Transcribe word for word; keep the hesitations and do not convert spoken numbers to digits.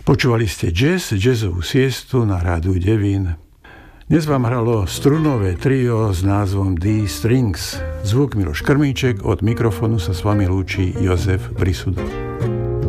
Počúvali ste jazz, jazzovú siestu na rádiu Devín. Dnes vám hralo strunové trio s názvom D Strings. Zvuk Miloš Krmíček, od mikrofónu sa s vami lúči Jozef Brisuda.